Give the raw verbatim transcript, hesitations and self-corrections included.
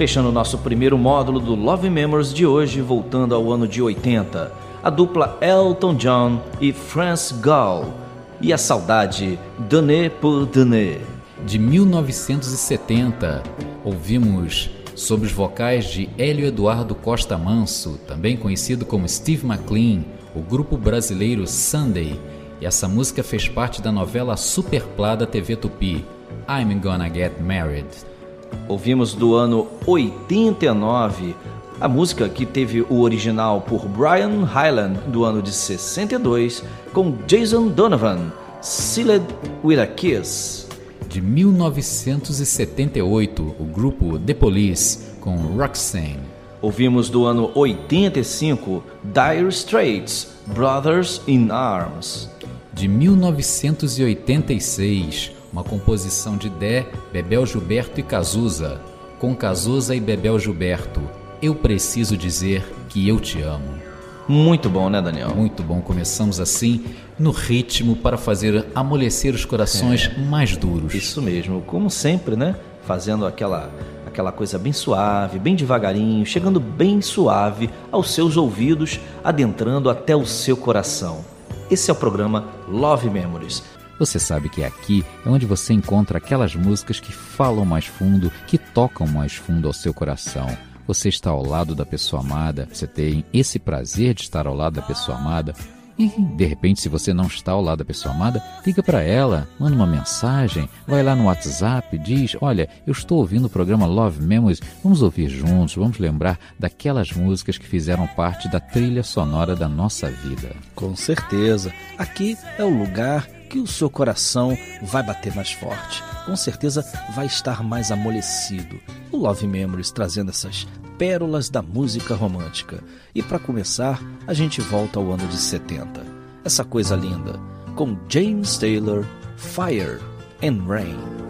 Fechando o nosso primeiro módulo do Love Memories de hoje, voltando ao ano de oitenta, a dupla Elton John e France Gall e a saudade Donner pour Donner. De mil novecentos e setenta, ouvimos sob os vocais de Hélio Eduardo Costa Manso, também conhecido como Steve McLean, o grupo brasileiro Sunday, e essa música fez parte da novela Superplá da T V Tupi, I'm Gonna Get Married. Ouvimos do ano oitenta e nove a música que teve o original por Brian Hyland do ano de sessenta e dois com Jason Donovan, Sealed with a Kiss. De mil novecentos e setenta e oito, o grupo The Police com Roxanne. Ouvimos do ano oitenta e cinco Dire Straits, Brothers in Arms. De mil novecentos e oitenta e seis, uma composição de Dé, Bebel Gilberto e Cazuza, com Cazuza e Bebel Gilberto, Eu Preciso Dizer Que Eu Te Amo. Muito bom, né, Daniel? Muito bom. Começamos assim, no ritmo, para fazer amolecer os corações é, mais duros. Isso mesmo, como sempre, né? Fazendo aquela, aquela coisa bem suave, bem devagarinho, chegando bem suave aos seus ouvidos, adentrando até o seu coração. Esse é o programa Love Memories. Você sabe que aqui é onde você encontra aquelas músicas que falam mais fundo, que tocam mais fundo ao seu coração. Você está ao lado da pessoa amada, você tem esse prazer de estar ao lado da pessoa amada. E, de repente, se você não está ao lado da pessoa amada, liga para ela, manda uma mensagem, vai lá no WhatsApp, diz, olha, eu estou ouvindo o programa Love Memories, vamos ouvir juntos, vamos lembrar daquelas músicas que fizeram parte da trilha sonora da nossa vida. Com certeza, aqui é o lugar que o seu coração vai bater mais forte, com certeza vai estar mais amolecido. O Love Memories trazendo essas pérolas da música romântica. E para começar, a gente volta ao ano de setenta. Essa coisa linda, com James Taylor, Fire and Rain.